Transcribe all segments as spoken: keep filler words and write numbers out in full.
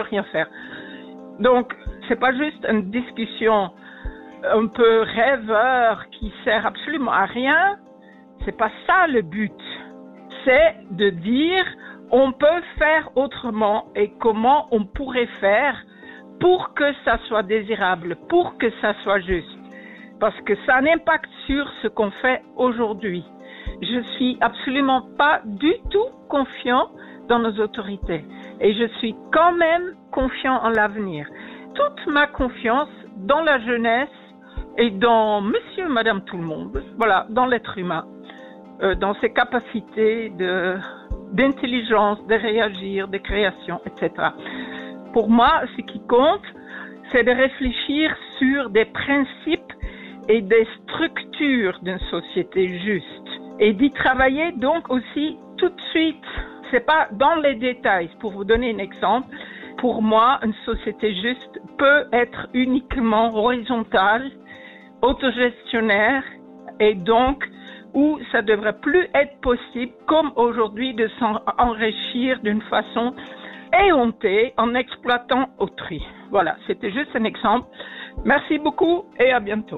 rien faire. Donc, c'est pas juste une discussion un peu rêveur qui sert absolument à rien. C'est pas ça le but. C'est de dire, on peut faire autrement et comment on pourrait faire pour que ça soit désirable, pour que ça soit juste. Parce que ça a un impact sur ce qu'on fait aujourd'hui. Je suis absolument pas du tout confiant dans nos autorités. Et je suis quand même confiant en l'avenir. Toute ma confiance dans la jeunesse et dans monsieur, madame, tout le monde, voilà, dans l'être humain, euh, dans ses capacités de, d'intelligence, de réagir, de création, et cetera. Pour moi, ce qui compte, c'est de réfléchir sur des principes et des structures d'une société juste. Et d'y travailler donc aussi tout de suite. C'est pas dans les détails. Pour vous donner un exemple, pour moi, une société juste peut être uniquement horizontale, autogestionnaire, et donc où ça devrait plus être possible, comme aujourd'hui, de s'enrichir d'une façon éhontée en exploitant autrui. Voilà, c'était juste un exemple. Merci beaucoup et à bientôt.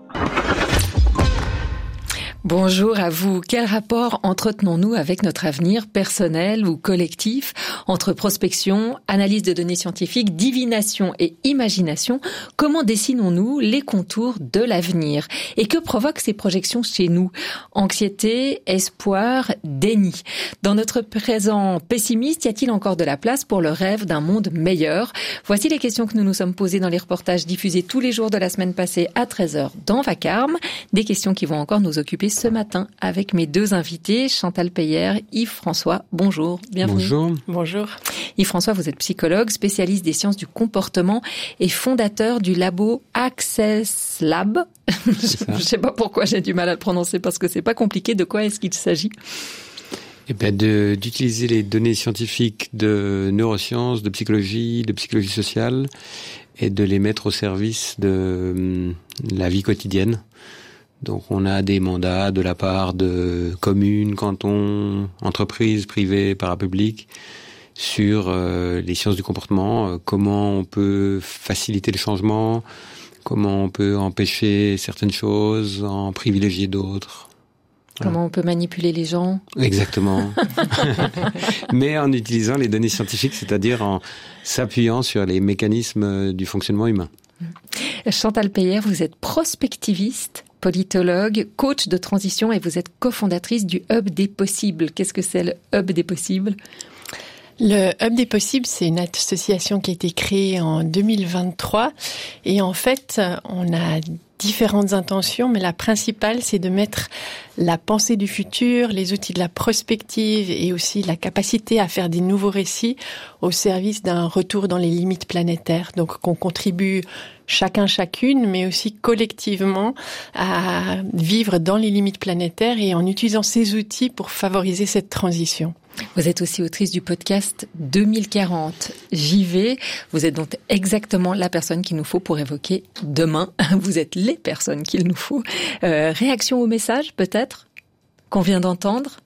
Bonjour à vous. Quel rapport entretenons-nous avec notre avenir personnel ou collectif, entre prospection, analyse de données scientifiques, divination et imagination? Comment dessinons-nous les contours de l'avenir? Et que provoquent ces projections chez nous? Anxiété, espoir, déni. Dans notre présent pessimiste, y a-t-il encore de la place pour le rêve d'un monde meilleur? Voici les questions que nous nous sommes posées dans les reportages diffusés tous les jours de la semaine passée à treize heures dans Vacarme. Des questions qui vont encore nous occuper ce matin avec mes deux invités, Chantal Peyer, Yves-François. Bonjour, bienvenue. Bonjour. Bonjour. Yves-François, vous êtes psychologue, spécialiste des sciences du comportement et fondateur du labo Access Lab. Je ne sais pas pourquoi j'ai du mal à le prononcer parce que c'est pas compliqué. De quoi est-ce qu'il s'agit? Eh bien, de, d'utiliser les données scientifiques de neurosciences, de psychologie, de psychologie sociale et de les mettre au service de hum, la vie quotidienne. Donc on a des mandats de la part de communes, cantons, entreprises privées, parapubliques sur euh, les sciences du comportement, euh, comment on peut faciliter le changement, comment on peut empêcher certaines choses, en privilégier d'autres. Comment voilà. On peut manipuler les gens. Exactement. Mais en utilisant les données scientifiques, c'est-à-dire en s'appuyant sur les mécanismes du fonctionnement humain. Chantal Peyer, vous êtes prospectiviste, politologue, coach de transition et vous êtes cofondatrice du Hub des possibles. Qu'est-ce que c'est le Hub des possibles ? Le Hub des possibles, c'est une association qui a été créée en deux mille vingt-trois et en fait, on a différentes intentions, mais la principale, c'est de mettre la pensée du futur, les outils de la prospective et aussi la capacité à faire des nouveaux récits au service d'un retour dans les limites planétaires. Donc, qu'on contribue chacun, chacune, mais aussi collectivement à vivre dans les limites planétaires et en utilisant ces outils pour favoriser cette transition. Vous êtes aussi autrice du podcast deux mille quarante. J'y vais. Vous êtes donc exactement la personne qu'il nous faut pour évoquer demain. Vous êtes les personnes qu'il nous faut. Euh, réaction au message, peut-être, qu'on vient d'entendre?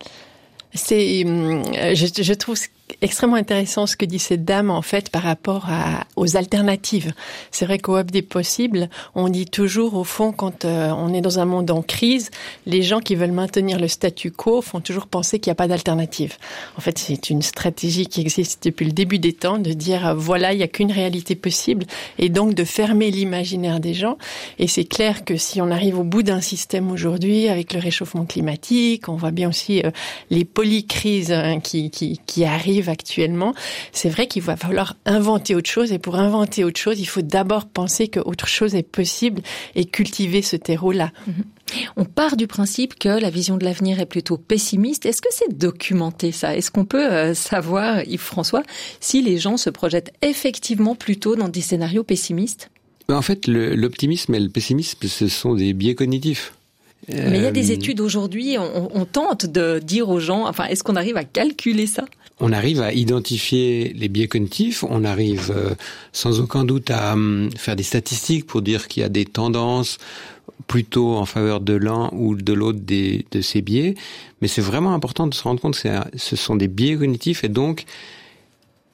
C'est, je, je trouve extrêmement intéressant ce que dit cette dame en fait par rapport à, aux alternatives. C'est vrai qu'au Hub des possibles, on dit toujours au fond quand euh, on est dans un monde en crise, les gens qui veulent maintenir le statu quo font toujours penser qu'il n'y a pas d'alternative. En fait, c'est une stratégie qui existe depuis le début des temps de dire euh, voilà, il n'y a qu'une réalité possible et donc de fermer l'imaginaire des gens. Et c'est clair que si on arrive au bout d'un système aujourd'hui avec le réchauffement climatique, on voit bien aussi euh, les polycrises hein, qui, qui, qui arrivent actuellement, c'est vrai qu'il va falloir inventer autre chose et pour inventer autre chose, il faut d'abord penser qu'autre chose est possible et cultiver ce terreau-là. Mmh. On part du principe que la vision de l'avenir est plutôt pessimiste. Est-ce que c'est documenté ça? Est-ce qu'on peut euh, savoir, Yves-François, si les gens se projettent effectivement plutôt dans des scénarios pessimistes? En fait, le, l'optimisme et le pessimisme, ce sont des biais cognitifs. Mais il y a des études aujourd'hui, on, on tente de dire aux gens, enfin, est-ce qu'on arrive à calculer ça? On arrive à identifier les biais cognitifs, on arrive euh, sans aucun doute à um, faire des statistiques pour dire qu'il y a des tendances plutôt en faveur de l'un ou de l'autre des, de ces biais. Mais c'est vraiment important de se rendre compte que c'est, ce sont des biais cognitifs et donc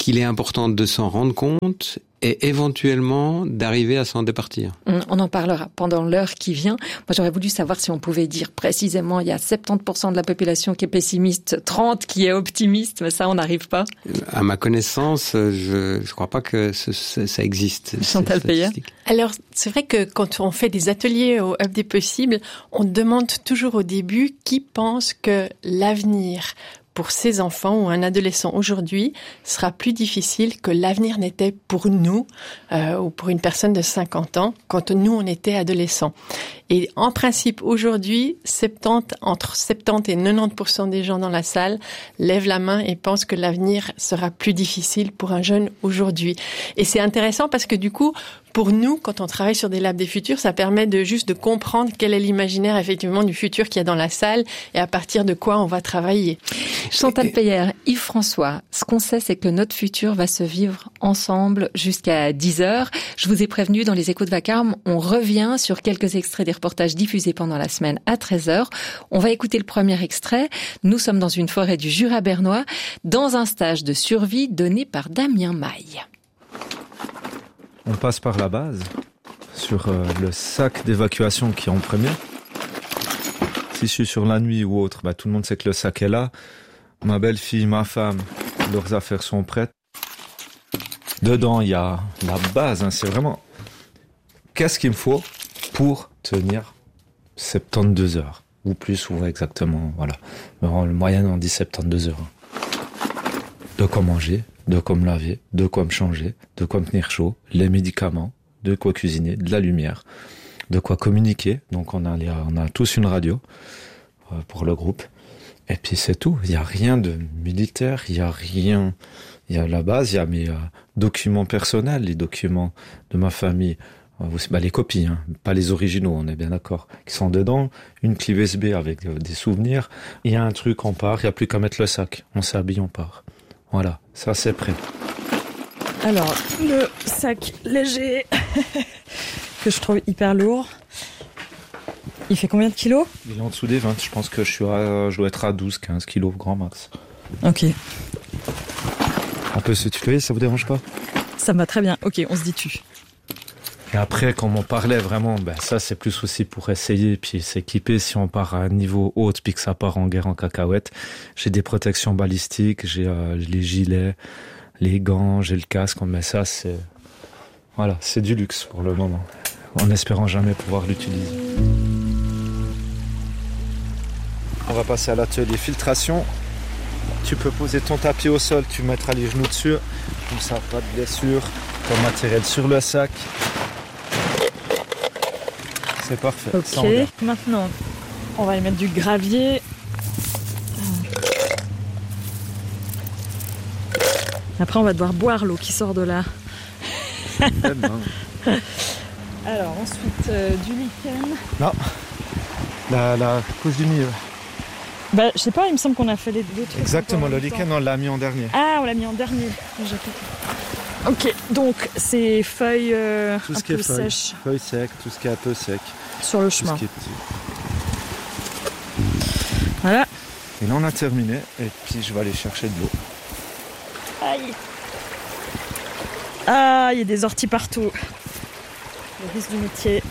qu'il est important de s'en rendre compte et éventuellement d'arriver à s'en départir. On en parlera pendant l'heure qui vient. Moi, j'aurais voulu savoir si on pouvait dire précisément, il y a soixante-dix pour cent de la population qui est pessimiste, trente qui est optimiste, mais ça, on n'arrive pas. À ma connaissance, je ne crois pas que ce, ce, ça existe. Chantal Peyer. Alors, c'est vrai que quand on fait des ateliers au Hub des possibles, on demande toujours au début qui pense que l'avenir pour ces enfants ou un adolescent aujourd'hui sera plus difficile que l'avenir n'était pour nous euh, ou pour une personne de cinquante ans quand nous on était adolescents. Et en principe aujourd'hui, soixante-dix, entre soixante-dix et quatre-vingt-dix pour cent des gens dans la salle lèvent la main et pensent que l'avenir sera plus difficile pour un jeune aujourd'hui. Et c'est intéressant parce que du coup, pour nous, quand on travaille sur des labs des futurs, ça permet de juste de comprendre quel est l'imaginaire effectivement du futur qu'il y a dans la salle et à partir de quoi on va travailler. Chantal Peyer, Yves-François, ce qu'on sait, c'est que notre futur va se vivre ensemble jusqu'à dix heures. Je vous ai prévenu, dans les Échos de Vacarme, on revient sur quelques extraits des reportages diffusés pendant la semaine à treize heures. On va écouter le premier extrait. Nous sommes dans une forêt du Jura bernois, dans un stage de survie donné par Damien Maille. On passe par la base, sur euh, le sac d'évacuation qui est en premier. Si je suis sur la nuit ou autre, bah, tout le monde sait que le sac est là. Ma belle-fille, ma femme, leurs affaires sont prêtes. Dedans, il y a la base, hein, c'est vraiment... Qu'est-ce qu'il me faut pour tenir soixante-douze heures, ou plus, ou exactement, voilà. Mais en moyenne, on dit soixante-douze heures. De quoi manger, de quoi me laver, de quoi me changer, de quoi me tenir chaud, les médicaments, de quoi cuisiner, de la lumière, de quoi communiquer. Donc on a, on a tous une radio euh, pour le groupe. Et puis c'est tout. Il n'y a rien de militaire, il n'y a rien. Il y a la base, il y a mes euh, documents personnels, les documents de ma famille, euh, bah, les copies, hein, pas les originaux, on est bien d'accord, qui sont dedans. Une clé U S B avec euh, des souvenirs. Il y a un truc, on part, il n'y a plus qu'à mettre le sac. On s'habille, on part. Voilà, ça c'est prêt. Alors, le sac léger que je trouve hyper lourd. Il fait combien de kilos ? Il est en dessous des vingt, je pense que je, suis à, je dois être à douze quinze kilos, grand max. Ok. On peut se tutoyer, ça vous dérange pas ? Ça me va très bien, ok, on se dit tu. Et après, comme on parlait vraiment, ben ça c'est plus aussi pour essayer, puis s'équiper si on part à un niveau haut, puis que ça part en guerre en cacahuète. J'ai des protections balistiques, j'ai euh, les gilets, les gants, j'ai le casque, mais ça c'est... Voilà, c'est du luxe pour le moment, en espérant jamais pouvoir l'utiliser. On va passer à l'atelier filtration. Tu peux poser ton tapis au sol, tu mettras les genoux dessus, comme ça, pas de blessure. Ton matériel sur le sac. C'est parfait. Ok, maintenant, on va y mettre du gravier. Après, on va devoir boire l'eau qui sort de là. Même, hein. Alors, ensuite, euh, du lichen. Non, la, la couche du milieu. Bah, je sais pas, il me semble qu'on a fait les deux trucs. Exactement, le lichen, on l'a mis en dernier. Ah, on l'a mis en dernier. J'ai fait... Ok, donc c'est feuilles euh, tout ce un qui peu est feuilles, sèches. Feuilles secs, tout ce qui est un peu sec. Sur le tout chemin. Ce qui est petit. Voilà. Et là, on a terminé. Et puis, je vais aller chercher de l'eau. Aïe. Ah, il y a des orties partout. Le risque du métier.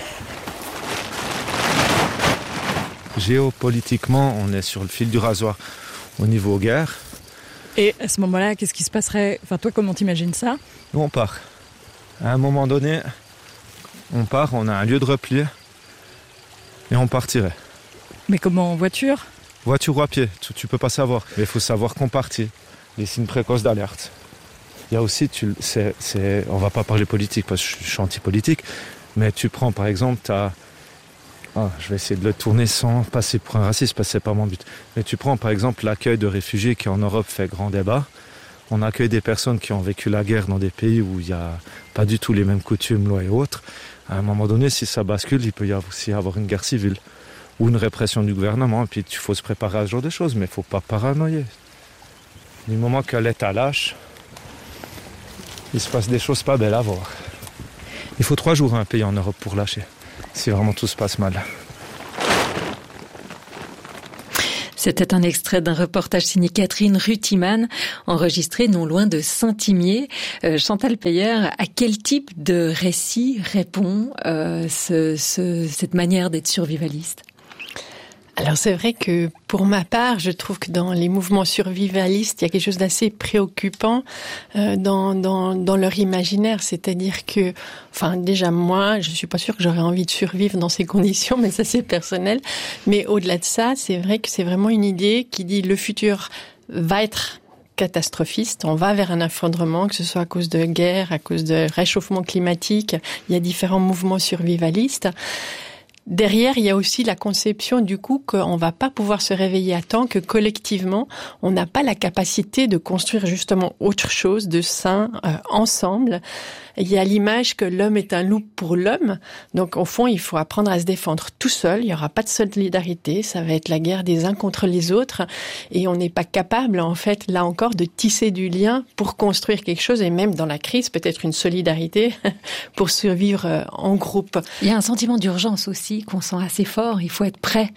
Géopolitiquement, on est sur le fil du rasoir au niveau guerre. Et à ce moment-là, qu'est-ce qui se passerait ? Enfin, toi, comment t'imagines ça ? Nous, on part. À un moment donné, on part, on a un lieu de repli et on partirait. Mais comment, en voiture ? Voiture ou à pied, tu, tu peux pas savoir. Mais il faut savoir qu'on partit. Les signes précoces d'alerte. Il y a aussi, tu, c'est, c'est, on va pas parler politique parce que je suis anti-politique, mais tu prends par exemple, t'as, ah, je vais essayer de le tourner sans passer pour un raciste parce que c'est pas mon but. Mais tu prends par exemple l'accueil de réfugiés qui en Europe fait grand débat. On accueille des personnes qui ont vécu la guerre dans des pays où il n'y a pas du tout les mêmes coutumes, lois et autres. À un moment donné, si ça bascule, il peut y avoir aussi avoir une guerre civile ou une répression du gouvernement. Et puis il faut se préparer à ce genre de choses, mais il ne faut pas paranoïer. Du moment que l'État lâche, il se passe des choses pas belles à voir. Il faut trois jours à un pays en Europe pour lâcher, si vraiment tout se passe mal. C'était un extrait d'un reportage signé Catherine Rutiman, enregistré non loin de Saint-Imier. Euh, Chantal Peyer, à quel type de récit répond euh, ce, ce, cette manière d'être survivaliste ? Alors c'est vrai que pour ma part, je trouve que dans les mouvements survivalistes, il y a quelque chose d'assez préoccupant euh, dans, dans, dans leur imaginaire. C'est-à-dire que, enfin déjà moi, je suis pas sûre que j'aurais envie de survivre dans ces conditions, mais ça c'est personnel. Mais au-delà de ça, c'est vrai que c'est vraiment une idée qui dit le futur va être catastrophiste, on va vers un effondrement, que ce soit à cause de guerre, à cause de réchauffement climatique. Il y a différents mouvements survivalistes. Derrière, il y a aussi la conception du coup qu'on va pas pouvoir se réveiller à temps, que collectivement, on n'a pas la capacité de construire justement autre chose de sain euh, ensemble. Il y a l'image que l'homme est un loup pour l'homme. Donc, au fond, il faut apprendre à se défendre tout seul. Il n'y aura pas de solidarité. Ça va être la guerre des uns contre les autres. Et on n'est pas capable, en fait, là encore, de tisser du lien pour construire quelque chose. Et même dans la crise, peut-être une solidarité pour survivre en groupe. Il y a un sentiment d'urgence aussi qu'on sent assez fort. Il faut être prêt.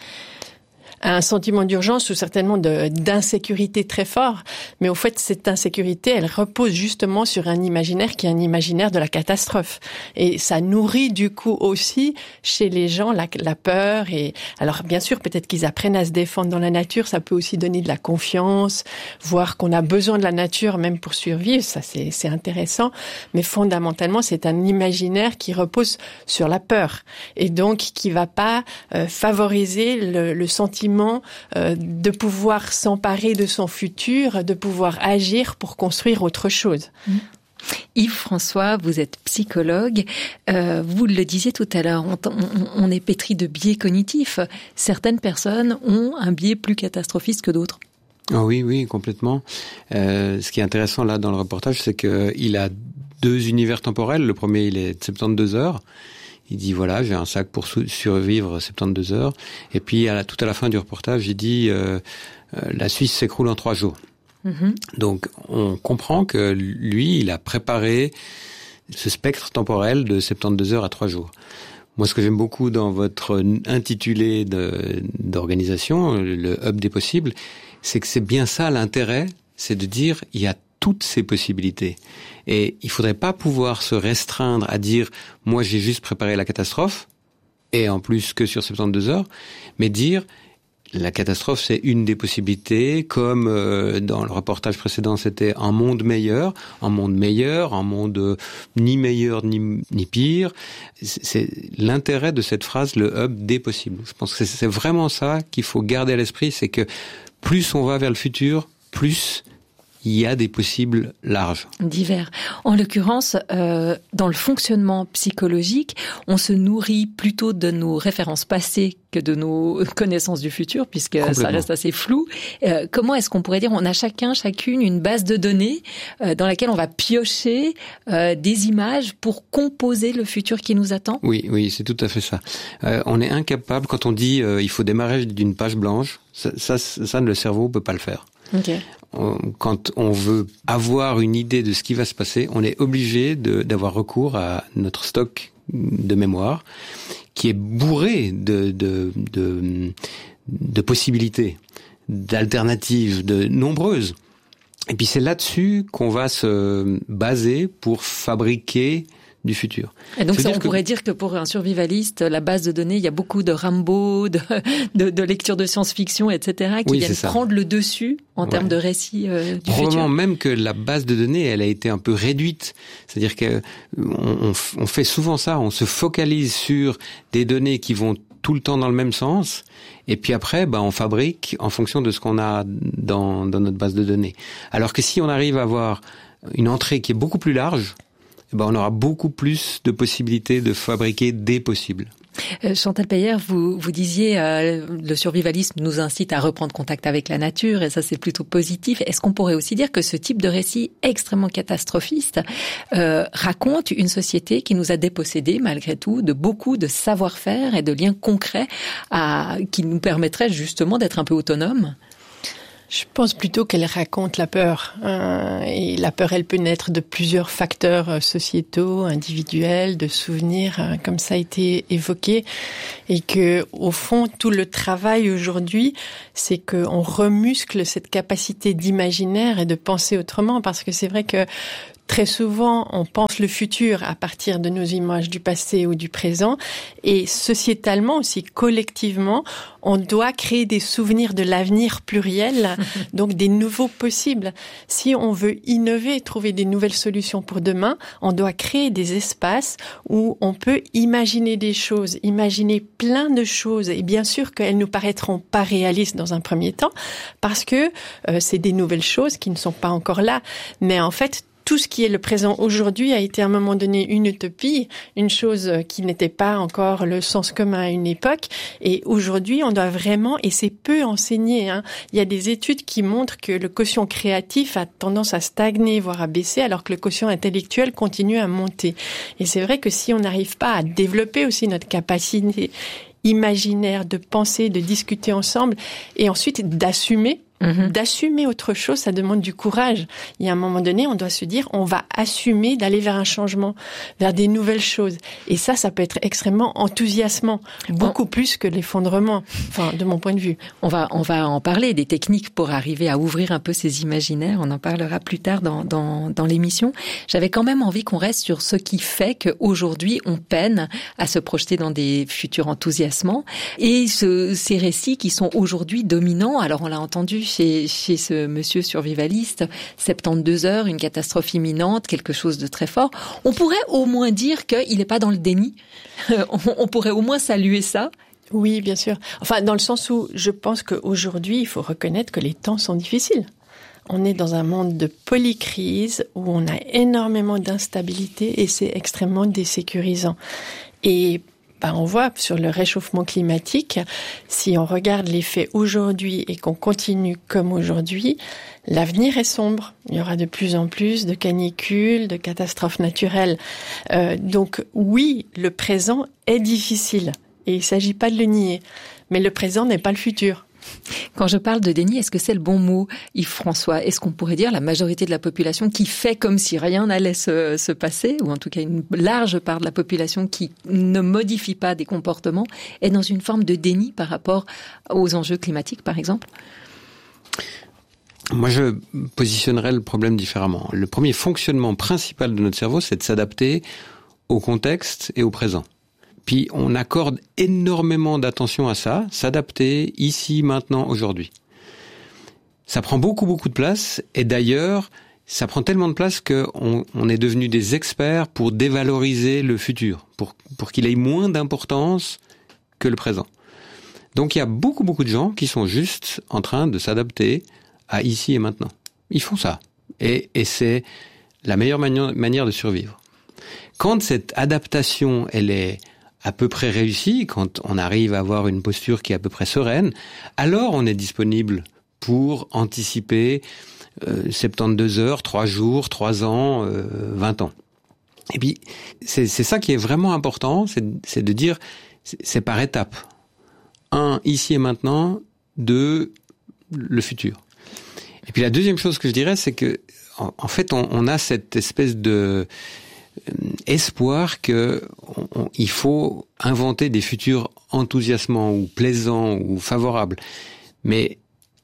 Un sentiment d'urgence ou certainement de, d'insécurité très fort. Mais au fait, cette insécurité, elle repose justement sur un imaginaire qui est un imaginaire de la catastrophe. Et ça nourrit du coup aussi chez les gens la, la peur. Et alors bien sûr, peut-être qu'ils apprennent à se défendre dans la nature. Ça peut aussi donner de la confiance, voir qu'on a besoin de la nature même pour survivre. Ça, c'est, c'est intéressant. Mais fondamentalement, c'est un imaginaire qui repose sur la peur. Et donc, qui va pas euh, favoriser le, le sentiment Euh, de pouvoir s'emparer de son futur, de pouvoir agir pour construire autre chose. Mmh. Yves-François, vous êtes psychologue. Euh, vous le disiez tout à l'heure, on, on, on est pétri de biais cognitifs. Certaines personnes ont un biais plus catastrophiste que d'autres. Oh oui, oui, complètement. Euh, ce qui est intéressant là dans le reportage, c'est qu'il a deux univers temporels. Le premier, il est de soixante-douze heures. Il dit voilà, j'ai un sac pour survivre soixante-douze heures. Et puis à la, tout à la fin du reportage, il dit euh, euh, la Suisse s'écroule en trois jours. Mm-hmm. Donc on comprend que lui, il a préparé ce spectre temporel de soixante-douze heures à trois jours. Moi, ce que j'aime beaucoup dans votre intitulé de, d'organisation, le hub des possibles, c'est que c'est bien ça l'intérêt, c'est de dire il y a toutes ces possibilités. Et il faudrait pas pouvoir se restreindre à dire « moi, j'ai juste préparé la catastrophe », et en plus que sur soixante-douze heures, mais dire « la catastrophe, c'est une des possibilités », comme euh, dans le reportage précédent, c'était « un monde meilleur », un monde meilleur, un monde euh, ni meilleur ni, ni pire. C'est, c'est l'intérêt de cette phrase, le hub des possibles. Je pense que c'est, c'est vraiment ça qu'il faut garder à l'esprit, c'est que plus on va vers le futur, plus il y a des possibles larges. Divers. En l'occurrence, euh, dans le fonctionnement psychologique, on se nourrit plutôt de nos références passées que de nos connaissances du futur, puisque ça reste assez flou. Euh, comment est-ce qu'on pourrait dire, on a chacun, chacune une base de données euh, dans laquelle on va piocher euh, des images pour composer le futur qui nous attend ? Oui, oui, c'est tout à fait ça. Euh, on est incapable, quand on dit euh, il faut démarrer d'une page blanche, ça, ça, ça le cerveau peut pas le faire. Okay. Quand on veut avoir une idée de ce qui va se passer, on est obligé de, d'avoir recours à notre stock de mémoire qui est bourré de, de, de, de possibilités, d'alternatives, de nombreuses. Et puis c'est là-dessus qu'on va se baser pour fabriquer du futur. Et donc, ça, on que... pourrait dire que pour un survivaliste, la base de données, il y a beaucoup de Rambo, de, de, de lectures de science-fiction, et cetera, qui oui, viennent prendre le dessus en ouais. termes de récit euh, du Probablement futur. Même que la base de données, elle a été un peu réduite. C'est-à-dire que on, on fait souvent ça, on se focalise sur des données qui vont tout le temps dans le même sens, et puis après, bah, on fabrique en fonction de ce qu'on a dans, dans notre base de données. Alors que si on arrive à avoir une entrée qui est beaucoup plus large, eh ben, on aura beaucoup plus de possibilités de fabriquer des possibles. Euh, Chantal Peyer, vous, vous disiez euh, le survivalisme nous incite à reprendre contact avec la nature, et ça c'est plutôt positif. Est-ce qu'on pourrait aussi dire que ce type de récit extrêmement catastrophiste euh, raconte une société qui nous a dépossédés malgré tout de beaucoup de savoir-faire et de liens concrets à, qui nous permettraient justement d'être un peu autonomes ? Je pense plutôt qu'elle raconte la peur. Hein, et la peur, elle peut naître de plusieurs facteurs sociétaux, individuels, de souvenirs, hein, comme ça a été évoqué. Et que, au fond, tout le travail aujourd'hui, c'est qu'on remuscle cette capacité d'imaginaire et de penser autrement. Parce que c'est vrai que très souvent, on pense le futur à partir de nos images du passé ou du présent. Et sociétalement aussi, collectivement, on doit créer des souvenirs de l'avenir pluriel, donc des nouveaux possibles. Si on veut innover, trouver des nouvelles solutions pour demain, on doit créer des espaces où on peut imaginer des choses, imaginer plein de choses. Et bien sûr qu'elles nous paraîtront pas réalistes dans un premier temps, parce que euh, c'est des nouvelles choses qui ne sont pas encore là. Mais en fait, tout ce qui est le présent aujourd'hui a été à un moment donné une utopie, une chose qui n'était pas encore le sens commun à une époque. Et aujourd'hui, on doit vraiment, et c'est peu enseigné, hein. Il y a des études qui montrent que le quotient créatif a tendance à stagner, voire à baisser, alors que le quotient intellectuel continue à monter. Et c'est vrai que si on n'arrive pas à développer aussi notre capacité imaginaire de penser, de discuter ensemble, et ensuite d'assumer, Mmh. d'assumer autre chose, ça demande du courage. Il y a un moment donné, on doit se dire, on va assumer d'aller vers un changement, vers des nouvelles choses. Et ça, ça peut être extrêmement enthousiasmant, beaucoup on... plus que l'effondrement, enfin, de mon point de vue. On va, on va en parler, des techniques pour arriver à ouvrir un peu ces imaginaires. On en parlera plus tard dans, dans, dans l'émission. J'avais quand même envie qu'on reste sur ce qui fait qu'aujourd'hui, on peine à se projeter dans des futurs enthousiasmants. Et ce, ces récits qui sont aujourd'hui dominants, alors on l'a entendu Chez, chez ce monsieur survivaliste, soixante-douze heures, une catastrophe imminente, quelque chose de très fort. On pourrait au moins dire qu'il n'est pas dans le déni. on, on pourrait au moins saluer ça. Oui, bien sûr. Enfin, dans le sens où je pense qu'aujourd'hui, il faut reconnaître que les temps sont difficiles. On est dans un monde de polycrise où on a énormément d'instabilité et c'est extrêmement désécurisant. Et Ben, on voit sur le réchauffement climatique, si on regarde les faits aujourd'hui et qu'on continue comme aujourd'hui, l'avenir est sombre. Il y aura de plus en plus de canicules, de catastrophes naturelles. Euh, donc oui, le présent est difficile et il ne s'agit pas de le nier. Mais le présent n'est pas le futur. Quand je parle de déni, est-ce que c'est le bon mot, Yves-François? Est-ce qu'on pourrait dire la majorité de la population qui fait comme si rien n'allait se, se passer, ou en tout cas une large part de la population qui ne modifie pas des comportements, est dans une forme de déni par rapport aux enjeux climatiques, par exemple? Moi, je positionnerais le problème différemment. Le premier fonctionnement principal de notre cerveau, c'est de s'adapter au contexte et au présent. Puis on accorde énormément d'attention à ça, s'adapter ici, maintenant, aujourd'hui. Ça prend beaucoup, beaucoup de place, et d'ailleurs, ça prend tellement de place qu'on on est devenu des experts pour dévaloriser le futur, pour, pour qu'il ait moins d'importance que le présent. Donc il y a beaucoup, beaucoup de gens qui sont juste en train de s'adapter à ici et maintenant. Ils font ça. Et, et c'est la meilleure manière, manière de survivre. Quand cette adaptation, elle est à peu près réussi, quand on arrive à avoir une posture qui est à peu près sereine, alors on est disponible pour anticiper euh, soixante-douze heures, trois jours, trois ans, euh, vingt ans. Et puis, c'est, c'est ça qui est vraiment important, c'est, c'est de dire, c'est, c'est par étapes. Un, ici et maintenant. Deux, le futur. Et puis la deuxième chose que je dirais, c'est que, en, en fait, on, on a cette espèce de espoir que on, on, il faut inventer des futurs enthousiasmants ou plaisants ou favorables. Mais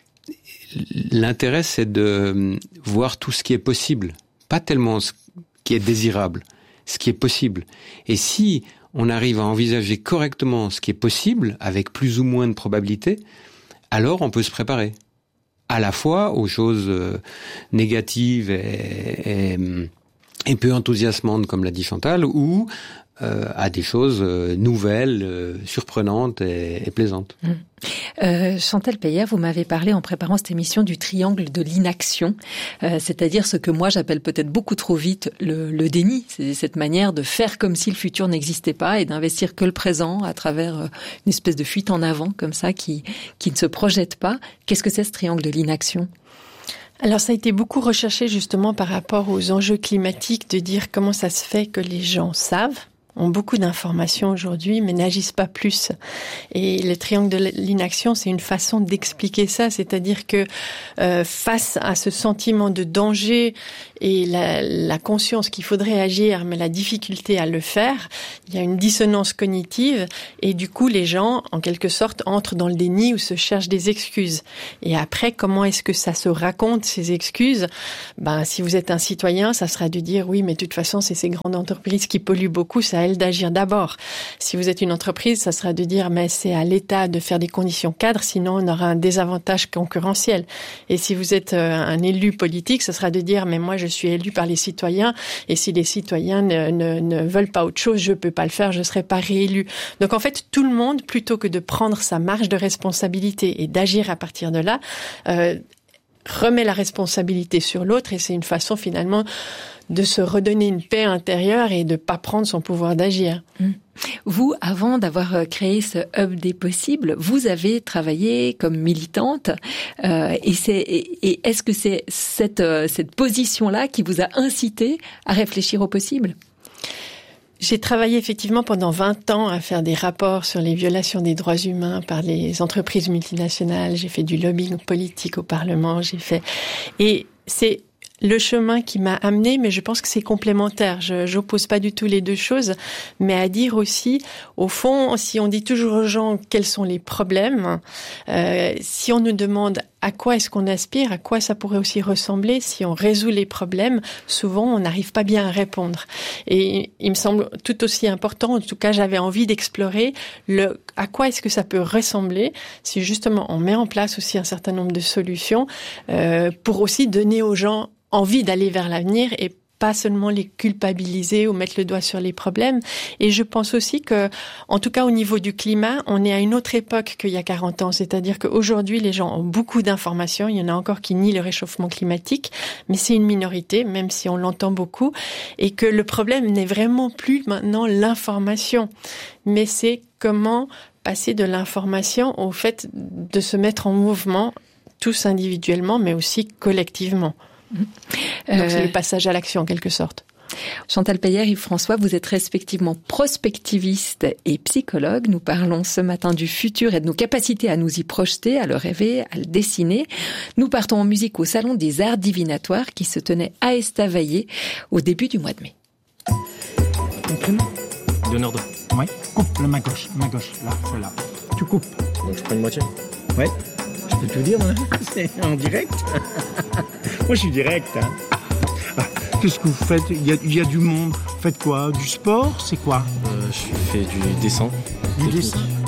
l'intérêt, c'est de voir tout ce qui est possible, pas tellement ce qui est désirable, ce qui est possible. Et si on arrive à envisager correctement ce qui est possible, avec plus ou moins de probabilité, alors on peut se préparer à la fois aux choses négatives et, et et peu enthousiasmante, comme l'a dit Chantal, ou euh, à des choses euh, nouvelles, euh, surprenantes et, et plaisantes. Mmh. Euh, Chantal Peyer, vous m'avez parlé en préparant cette émission du triangle de l'inaction, euh, c'est-à-dire ce que moi j'appelle peut-être beaucoup trop vite le, le déni. C'est cette manière de faire comme si le futur n'existait pas et d'investir que le présent à travers euh, une espèce de fuite en avant comme ça qui, qui ne se projette pas. Qu'est-ce que c'est ce triangle de l'inaction ? Alors ça a été beaucoup recherché justement par rapport aux enjeux climatiques, de dire comment ça se fait que les gens savent, ont beaucoup d'informations aujourd'hui, mais n'agissent pas plus. Et le triangle de l'inaction, c'est une façon d'expliquer ça, c'est-à-dire que euh, face à ce sentiment de danger et la, la conscience qu'il faudrait agir, mais la difficulté à le faire, il y a une dissonance cognitive, et du coup, les gens, en quelque sorte, entrent dans le déni ou se cherchent des excuses. Et après, comment est-ce que ça se raconte, ces excuses? Ben, si vous êtes un citoyen, ça sera de dire, oui, mais de toute façon, c'est ces grandes entreprises qui polluent beaucoup, c'est à elles d'agir d'abord. Si vous êtes une entreprise, ça sera de dire, mais c'est à l'État de faire des conditions cadres, sinon on aura un désavantage concurrentiel. Et si vous êtes un élu politique, ça sera de dire, mais moi, je suis élu par les citoyens, et si les citoyens ne, ne, ne veulent pas autre chose, je peux pas le faire, je serai pas réélu. Donc, en fait, tout le monde, plutôt que de prendre sa marge de responsabilité et d'agir à partir de là, euh, remet la responsabilité sur l'autre, et c'est une façon finalement de se redonner une paix intérieure et de pas prendre son pouvoir d'agir. Mmh. Vous, avant d'avoir créé ce Hub des possibles, vous avez travaillé comme militante, euh, et, c'est, et, et est-ce que c'est cette, cette position-là qui vous a incité à réfléchir au possible ? J'ai travaillé effectivement pendant vingt ans à faire des rapports sur les violations des droits humains par les entreprises multinationales. J'ai fait du lobbying politique au Parlement. J'ai fait, et c'est le chemin qui m'a amené, mais je pense que c'est complémentaire. Je j'oppose pas du tout les deux choses, mais à dire aussi, au fond, si on dit toujours aux gens quels sont les problèmes, euh, si on nous demande à quoi est-ce qu'on aspire, à quoi ça pourrait aussi ressembler, si on résout les problèmes, souvent on n'arrive pas bien à répondre. Et il me semble tout aussi important, en tout cas j'avais envie d'explorer le à quoi est-ce que ça peut ressembler si justement on met en place aussi un certain nombre de solutions euh, pour aussi donner aux gens envie d'aller vers l'avenir et pas seulement les culpabiliser ou mettre le doigt sur les problèmes. Et je pense aussi que, en tout cas au niveau du climat, on est à une autre époque qu'il y a quarante ans. C'est-à-dire qu'aujourd'hui, les gens ont beaucoup d'informations. Il y en a encore qui nient le réchauffement climatique, mais c'est une minorité, même si on l'entend beaucoup. Et que le problème n'est vraiment plus maintenant l'information, mais c'est comment passer de l'information au fait de se mettre en mouvement, tous individuellement, mais aussi collectivement. Donc euh, c'est le passage à l'action en quelque sorte. Chantal Peyer, Yves-François, vous êtes respectivement prospectiviste et psychologue. Nous parlons ce matin du futur et de nos capacités à nous y projeter, à le rêver, à le dessiner. Nous partons en musique au Salon des Arts Divinatoires qui se tenait à Estavayer au début du mois de mai. Leonardo. Oui, coupe la main gauche, main gauche, là, celle-là. Tu coupes. Donc je prends une moitié. Ouais. Je peux tout dire, hein. C'est en direct. Moi, je suis direct. Hein. Ah, qu'est-ce que vous faites ? Il y a, il y a du monde. Vous faites quoi ? Du sport ? C'est quoi ? euh, Je fais du dessin. Du dessin.